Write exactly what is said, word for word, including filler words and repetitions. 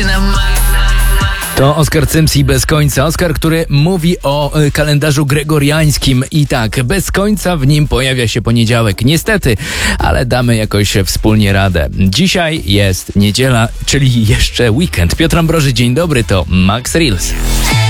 Ekstrakty na maksa. To Oskar Cymsi bez końca. Oskar, który mówi o y, kalendarzu gregoriańskim i tak, bez końca w nim pojawia się poniedziałek. Niestety, ale damy jakoś wspólnie radę. Dzisiaj jest niedziela, czyli jeszcze weekend. Piotr Ambroży, dzień dobry, to Max Reels.